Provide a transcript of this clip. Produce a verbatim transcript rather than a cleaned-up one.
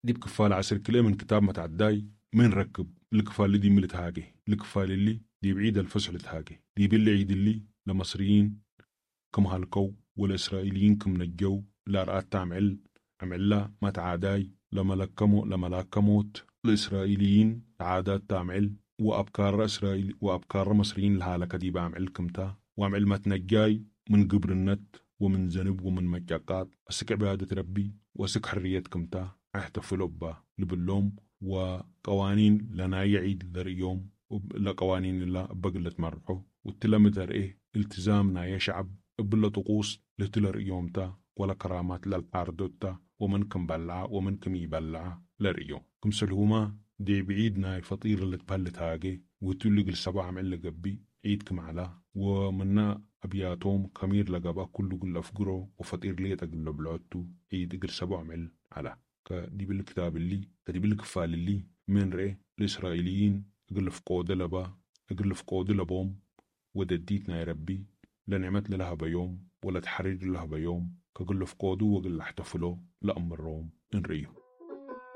دي بكفال عشر كيلو من كتاب ما تعداي من ركب الكفال دي ملت هاجي الكفال اللي دي بعيد الفصل تهاجي دي باللي عيد اللي لمصريين كم هالكو والإسرائيليين كم نجو لا رأت تعمل عملا ما تعاداي لما لكمو لما لكموت الإسرائيليين عادات تعمل وأبكار إسرائيل وأبكار مصريين لهالك دي بعمل كمتا وعمل ما تنجاي من قبر النت ومن ذنب ومن مجاقات أسك عبادة ربي وأسك حرية كمتا احتفلوا با لبلوم وقوانين لنا يعيد لريوم لقوانين الله بقلت مرحو والتلمتر إيه التزامنا يا شعب بلا طقوس لتلر يومتا ولا كرامات للأردوتا ومن كم بلع ومن كم يبلع لريو كم سلهما دي بعيدنا الفطير اللي تبلت هاجي وتلقى السبع عمل لقبي عيد كم على ومنا أبياتهم كمير لقبا كل قل أفقره وفطير ليه تقل بلعوتو عيد قل سبع عمل على كدي بالكتاب اللي كدي بالكفال اللي من رأي الإسرائيليين قل فقود لبا قل فقود لبوم ودديتنا يا ربي لنعمت لها بيوم ولا تحرير لها بيوم كقول فقودو وقل احتفلوا لأمر روم إن ريو